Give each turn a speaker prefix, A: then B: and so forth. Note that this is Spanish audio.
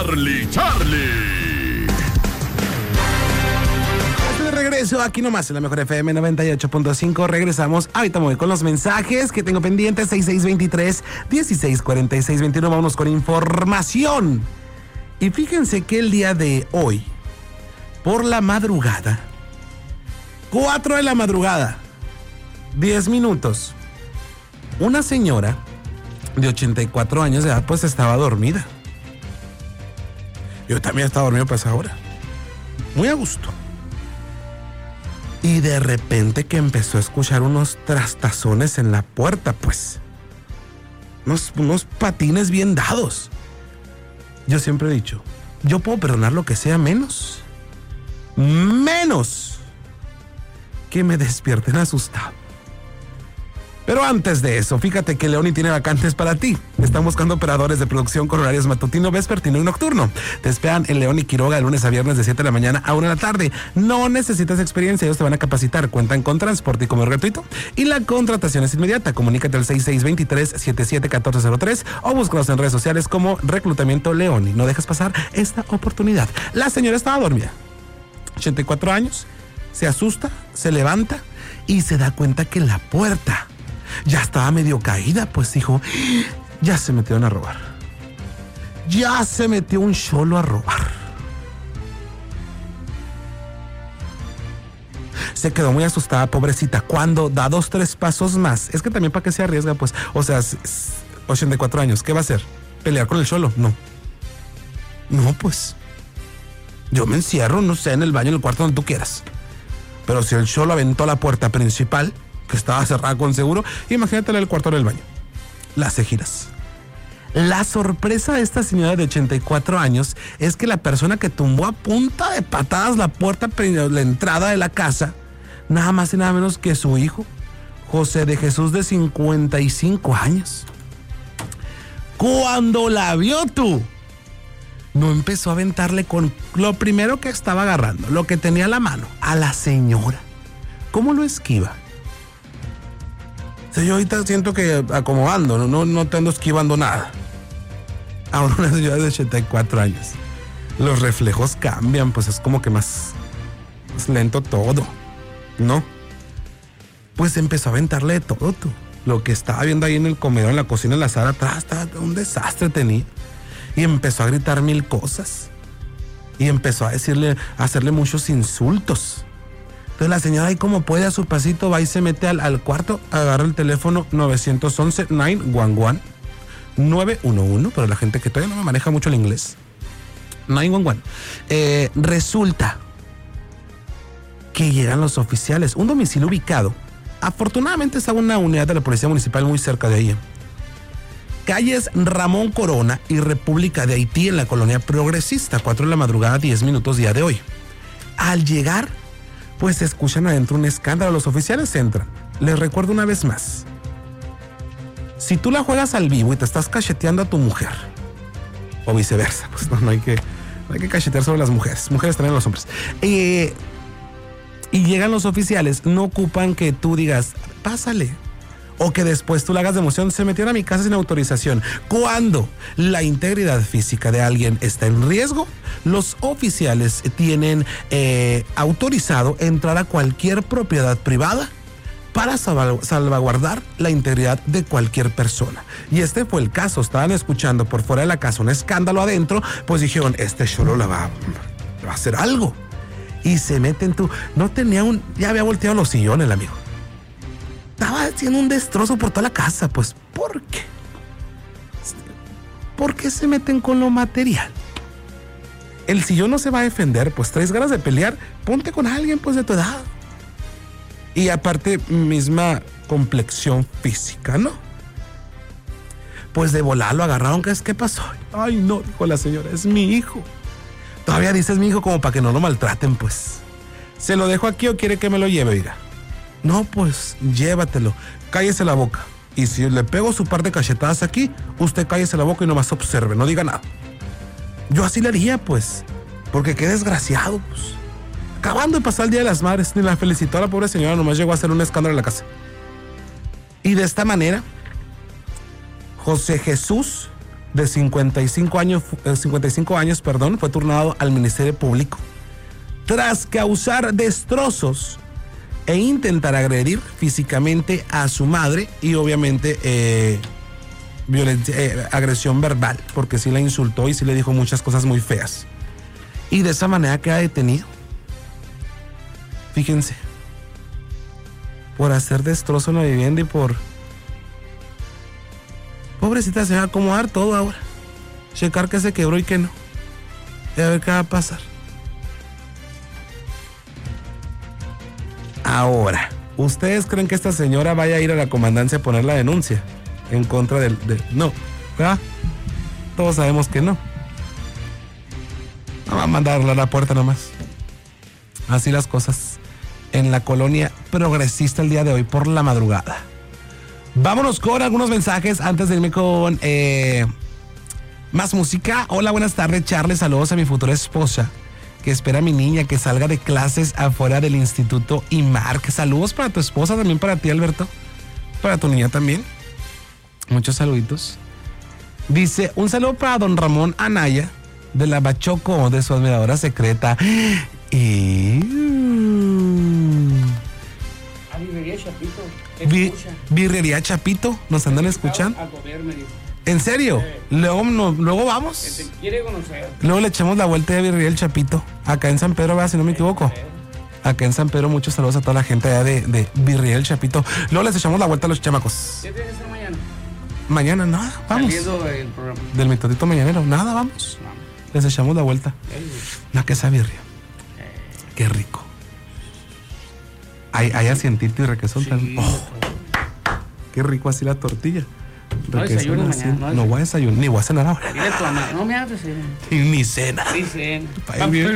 A: Charlie.
B: De regreso aquí nomás en la mejor FM 98.5. Regresamos. Ahorita me voy con los mensajes que tengo pendientes. 6623-164621. Vámonos con información. Y fíjense que el día de hoy, por la madrugada, 4 de la madrugada, 10 minutos, una señora de 84 años de edad pues estaba dormida. Yo también estaba dormido pues ahora. Muy a gusto. Y de repente que empezó a escuchar unos trastazones en la puerta, pues. Unos patines bien dados. Yo siempre he dicho, yo puedo perdonar lo que sea menos que me despierten asustado. Pero antes de eso, fíjate que Leoni tiene vacantes para ti. Están buscando operadores de producción con horarios matutino, vespertino y nocturno. Te esperan en Leoni Quiroga de lunes a viernes de 7 de la mañana a 1 de la tarde. No necesitas experiencia, ellos te van a capacitar. Cuentan con transporte y comedor gratuito. Y la contratación es inmediata. Comunícate al 6623-771403 o búscalos en redes sociales como Reclutamiento Leoni. No dejes pasar esta oportunidad. La señora estaba dormida. 84 años. Se asusta, se levanta y se da cuenta que la puerta ya estaba medio caída, pues dijo, ya se metieron a robar. Ya se metió un cholo a robar. Se quedó muy asustada, pobrecita. Cuando da 2-3 pasos más, es que también para qué se arriesga, pues, o sea, 84 años, ¿qué va a hacer? ¿Pelear con el cholo? No, pues, yo me encierro, no sé, en el baño, en el cuarto, donde tú quieras. Pero si el cholo aventó la puerta principal, que estaba cerrada con seguro, imagínate en el cuarto del baño. Las cejitas. La sorpresa de esta señora de 84 años es que la persona que tumbó a punta de patadas la puerta, la entrada de la casa, nada más y nada menos que su hijo, José de Jesús, de 55 años. Cuando la vio tú, no empezó a aventarle con lo primero que estaba agarrando, lo que tenía a la mano, a la señora. ¿Cómo lo esquiva? Yo ahorita siento que acomodando, no te ando esquivando nada. Ahora una señora de 84 años. Los reflejos cambian, pues es como que más lento todo, ¿no? Pues empezó a aventarle de todo, tú. Lo que estaba viendo ahí en el comedor, en la cocina, en la sala atrás, estaba un desastre tenía. Y empezó a gritar 1000 cosas. Y empezó a hacerle muchos insultos. Entonces la señora ahí como puede a su pasito va y se mete al cuarto, agarra el teléfono 911 para la gente que todavía no me maneja mucho el inglés. 911. Resulta que llegan los oficiales, un domicilio ubicado. Afortunadamente estaba una unidad de la policía municipal muy cerca de ahí. Calles Ramón Corona y República de Haití en la colonia Progresista, 4 de la madrugada, 10 minutos día de hoy. Al llegar, pues escuchan adentro un escándalo. Los oficiales entran. Les recuerdo una vez más. Si tú la juegas al vivo y te estás cacheteando a tu mujer, o viceversa, pues no hay que cachetear sobre las mujeres. Mujeres también los hombres. Y llegan los oficiales, no ocupan que tú digas, pásale. O que después tú la hagas de emoción, se metieron a mi casa sin autorización. Cuando la integridad física de alguien está en riesgo, los oficiales tienen autorizado entrar a cualquier propiedad privada para salvaguardar la integridad de cualquier persona. Y este fue el caso. Estaban escuchando por fuera de la casa un escándalo adentro, pues dijeron, este cholo le va a hacer algo. Y se meten tú. Ya había volteado los sillones el amigo. Estaba haciendo un destrozo por toda la casa, pues, ¿por qué? ¿Por qué se meten con lo material? El sillón no se va a defender, pues traes ganas de pelear, ponte con alguien, pues, de tu edad. Y aparte, misma complexión física, ¿no? Pues de volar lo agarraron, ¿qué pasó? Ay, no, dijo la señora, es mi hijo. Todavía dices mi hijo como para que no lo maltraten, pues. ¿Se lo dejo aquí o quiere que me lo lleve, oiga? No, pues llévatelo, cállese la boca. Y si le pego su par de cachetadas aquí, usted cállese la boca y nomás observe, no diga nada. Yo así le haría, pues, porque qué desgraciado, pues. Acabando de pasar el Día de las Madres, ni la felicitó a la pobre señora, nomás llegó a hacer un escándalo en la casa. Y de esta manera, José Jesús de 55 años, fue turnado al Ministerio Público tras causar destrozos e intentar agredir físicamente a su madre y obviamente agresión verbal, porque sí la insultó y sí le dijo muchas cosas muy feas. Y de esa manera queda detenido. Fíjense, por hacer destrozo en la vivienda y por... Pobrecita, se va a acomodar todo ahora. Checar que se quebró y que no. Y a ver qué va a pasar. Ahora, ¿ustedes creen que esta señora vaya a ir a la comandancia a poner la denuncia en contra del... No, ¿verdad? Todos sabemos que no. No va a mandarla a la puerta nomás. Así las cosas en la colonia progresista el día de hoy por la madrugada. Vámonos con algunos mensajes antes de irme con más música. Hola, buenas tardes, Charles. Saludos a mi futura esposa que espera a mi niña que salga de clases afuera del Instituto IMARC. Saludos para tu esposa, también para ti, Alberto. Para tu niña también. Muchos saluditos. Dice, un saludo para don Ramón Anaya de la Bachoco, de su admiradora secreta.
A: Birrería Chapito.
B: Birrería Chapito, nos andan escuchando. ¿En serio? Luego vamos.
A: Que te quiere conocer.
B: Luego le echamos la vuelta de Birrería El Chapito. Acá en San Pedro, ¿verdad? Si no me equivoco. Acá en San Pedro, muchos saludos a toda la gente allá de Birrería El Chapito. Luego les echamos la vuelta a los chamacos.
A: ¿Qué tienes que hacer mañana?
B: Mañana, nada, vamos.
A: Saliendo del programa.
B: Del mitotito mañanero, nada, vamos. Les echamos la vuelta. Una queso birria. Qué rico. Hay asientito y requesón
A: Sí,
B: también. Oh, qué rico así la tortilla.
A: No desayuno mañana.
B: No voy a desayunar, ni voy a cenar ahora.
A: Dile a tu mamá, no me hagas desayuno.
B: Ni cena.
A: Sí, cena.